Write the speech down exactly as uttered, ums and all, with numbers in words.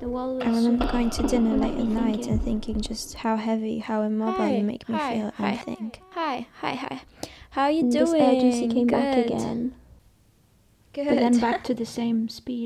The wall was I remember so- going to dinner what late were at you night thinking? and thinking just how heavy, how immobile Hi, you make me hi, feel hi. and think. Hi, hi, hi. How you And doing? this urgency came back Good. again. Good. But then back to the same speed.